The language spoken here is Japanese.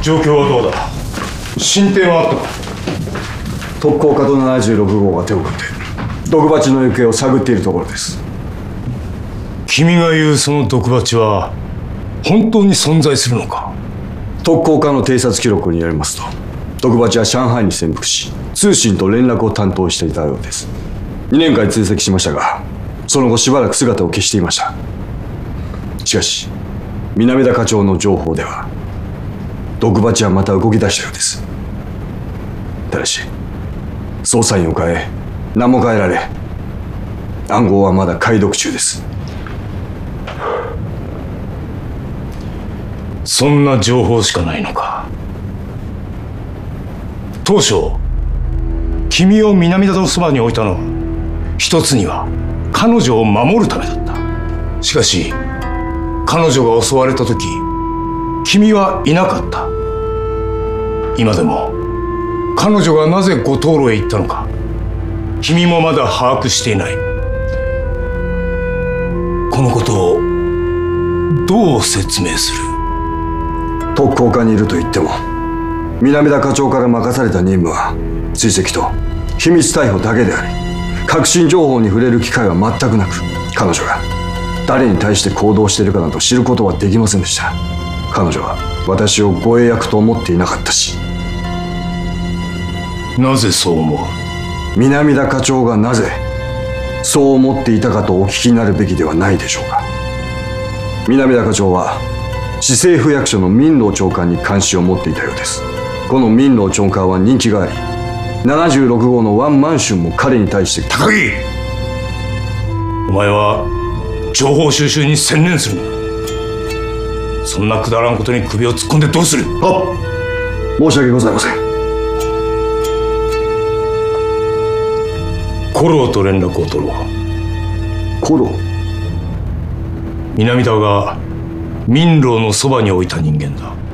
状況はどうだ？進展はあったか？ 特攻課と76号が手を組んで毒蜂の行方を探っているところです。 君が言うその毒蜂は本当に存在するのか？ 特攻課の偵察記録によりますと、毒蜂は上海に潜伏し通信と連絡を担当していたようです。2年間追跡しましたが、その後しばらく姿を消していました。しかし南田課長の情報では毒蜂はまた動き出したようです。ただし捜査員を変え名も変えられ、暗号はまだ解読中です。 そんな情報しかないのか？当初君を南田のそばに置いたのは一つには彼女を守るためだった。しかし彼女が襲われた時君はいなかった。今でも彼女がなぜ五島路へ行ったのか君もまだ把握していない。このことをどう説明する？ 特攻課にいると言っても南田課長から任された任務は追跡と秘密逮捕だけであり、確信情報に触れる機会は全くなく、彼女が誰に対して行動しているかなど知ることはできませんでした。彼女は私を護衛役と思っていなかったし。 なぜそう思う？ 南田課長がなぜそう思っていたかとお聞きになるべきではないでしょうか。南田課長は市政府役所の民労長官に関心を持っていたようです。この民労長官は人気があり、76号のワンマンションも彼に対して。 高木、お前は情報収集に専念するんだ。そんなくだらんことに首を突っ込んでどうする？ 申し訳ございません。 コローと連絡を取ろう。 コロー？ 南田が民労のそばに置いた人間だ。